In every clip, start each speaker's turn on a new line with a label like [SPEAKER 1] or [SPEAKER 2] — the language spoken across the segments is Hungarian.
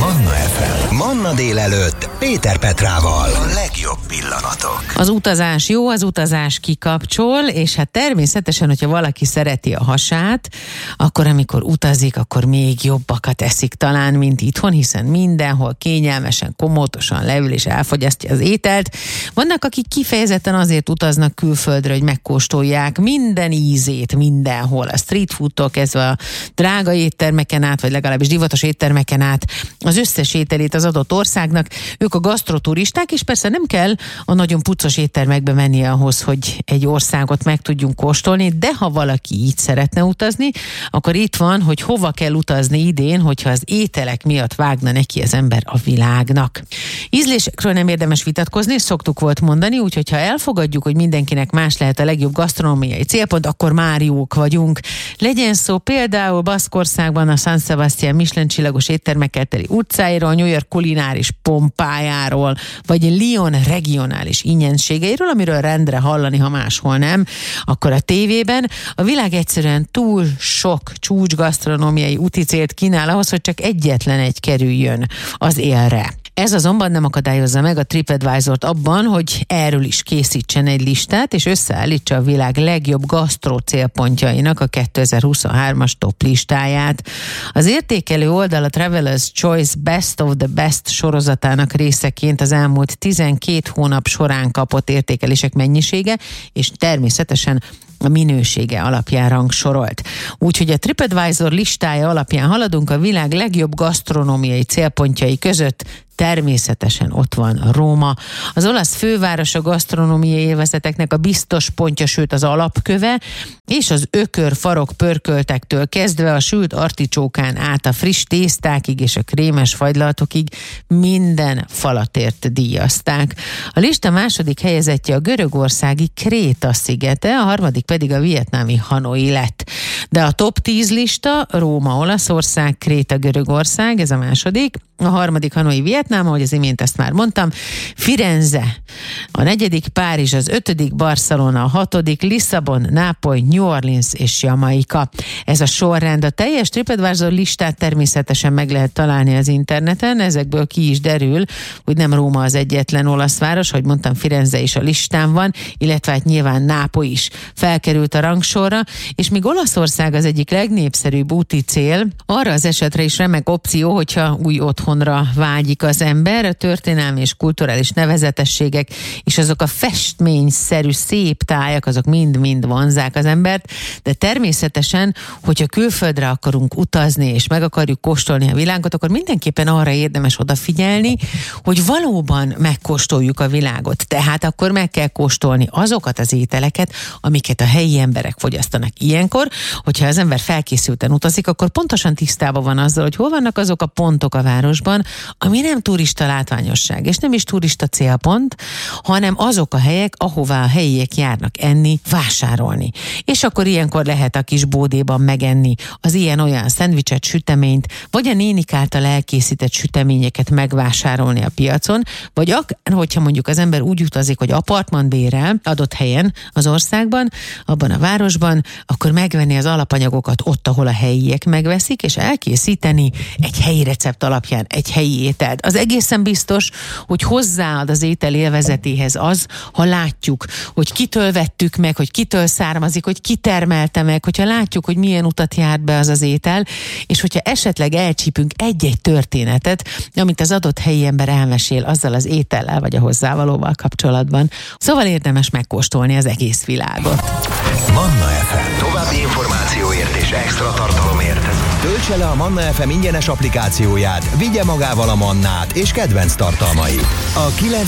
[SPEAKER 1] Manna FM. Manna délelőtt Péter Petrával. A legjobb pillanatok.
[SPEAKER 2] Az utazás jó, az utazás kikapcsol, és hát természetesen, hogyha valaki szereti a hasát, akkor amikor utazik, akkor még jobbakat eszik talán, mint itthon, hiszen mindenhol kényelmesen, komótosan leül és elfogyasztja az ételt. Vannak, akik kifejezetten azért utaznak külföldre, hogy megkóstolják minden ízét mindenhol. A street foodtól kezdve a drága éttermeken át, vagy legalábbis divatos éttermeken át, az összes ételét az adott országnak. Ők a gasztroturisták, és persze nem kell a nagyon puccos éttermekbe menni ahhoz, hogy egy országot meg tudjunk kóstolni, de ha valaki így szeretne utazni, akkor itt van, hogy hova kell utazni idén, hogyha az ételek miatt vágna neki az ember a világnak. Ízlésekről nem érdemes vitatkozni, szoktuk volt mondani, úgyhogy ha elfogadjuk, hogy mindenkinek más lehet a legjobb gasztronómiai célpont, akkor már jók vagyunk. Legyen szó például Baszkországban a San Sebastián Michelin-csillagos éttermekkel teli utcáiról, New York kulináris pompájáról, vagy Lyon regionális ingyenségeiről, amiről rendre hallani, ha máshol nem, akkor a tévében a világ egyszerűen túl sok csúcsgasztronómiai úticélt kínál ahhoz, hogy csak egyetlen egy kerüljön az élre. Ez azonban nem akadályozza meg a TripAdvisort abban, hogy erről is készítsen egy listát, és összeállítsa a világ legjobb gasztró célpontjainak a 2023-as top listáját. Az értékelő oldal a Traveler's Choice Best of the Best sorozatának részeként az elmúlt 12 hónap során kapott értékelések mennyisége, és természetesen a minősége alapján rangsorolt. Úgyhogy a TripAdvisor listája alapján haladunk a világ legjobb gasztronómiai célpontjai között. Természetesen ott van Róma. Az olasz főváros a gasztronómiai élvezeteknek a biztos pontja, sőt az alapköve, és az ökör farok pörköltektől kezdve a sült articsókán át a friss tésztákig és a krémes fagylaltokig minden falatért díjazták. A lista második helyezettje a görögországi Kréta szigete, a harmadik pedig a vietnámi Hanoi lett. De a top 10 lista Róma, Olaszország, Kréta, Görögország, ez a második, a harmadik Hanoi, Vietnám, ahogy az imént ezt már mondtam, Firenze, a negyedik Párizs, az ötödik Barcelona, a hatodik Lisszabon, Nápoly, New Orleans és Jamaika. Ez a sorrend. A teljes TripAdvisor listát természetesen meg lehet találni az interneten, ezekből ki is derül, hogy nem Róma az egyetlen olasz város, hogy mondtam, Firenze is a listán van, illetve hát nyilván Nápoly is felkerült a rangsorra, és míg Olaszország az egyik legnépszerűbb úti cél, arra az esetre is remek opció, hogyha új otthonra vágyik az ember, a történelmi és kulturális nevezetességek és azok a festményszerű szép tájak, azok mind-mind vonzzák az embert, de természetesen, hogyha külföldre akarunk utazni és meg akarjuk kóstolni a világot, akkor mindenképpen arra érdemes odafigyelni, hogy valóban megkóstoljuk a világot. Tehát akkor meg kell kóstolni azokat az ételeket, amiket a helyi emberek fogyasztanak. Ilyenkor, hogyha az ember felkészülten utazik, akkor pontosan tisztában van azzal, hogy hol vannak azok a pontok a városban, ami nem turista látványosság, és nem is turista célpont, hanem azok a helyek, ahová a helyiek járnak enni, vásárolni. És akkor ilyenkor lehet a kis bódéban megenni az ilyen-olyan szendvicset, süteményt, vagy a nénik által elkészített süteményeket megvásárolni a piacon, vagy hogyha mondjuk az ember úgy utazik, hogy apartman bérel adott helyen az országban, abban a városban, akkor megvenni az alapanyagokat ott, ahol a helyiek megveszik, és elkészíteni egy helyi recept alapján egy helyi ételt. Az egészen biztos, hogy hozzáad az étel élvezetéhez az, ha látjuk, hogy kitől vettük meg, hogy kitől származik, hogy ki termelte meg, hogyha látjuk, hogy milyen utat járt be az az étel, és hogyha esetleg elcsípünk egy-egy történetet, amit az adott helyi ember elmesél azzal az étellel, vagy a hozzávalóval kapcsolatban. Szóval érdemes megkóstolni az egész világot.
[SPEAKER 1] Manna FM. További információért és extra tartalomért töltse le a Manna FM ingyenes applikációját, vigye magával a Mannát és kedvenc tartalmait. A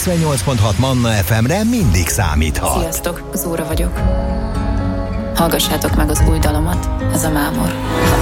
[SPEAKER 1] 98.6 Manna FM-re mindig számíthat.
[SPEAKER 3] Sziasztok, Zóra vagyok. Hallgassátok meg az új dalomat, ez a Mámor.